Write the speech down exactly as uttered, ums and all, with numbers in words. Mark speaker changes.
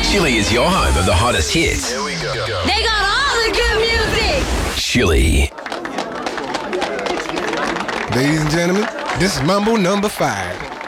Speaker 1: Chili is your home of the hottest hits.
Speaker 2: Here we go.
Speaker 3: They got all the good music.
Speaker 1: Chili.
Speaker 4: Ladies and gentlemen, this is Mambo number five.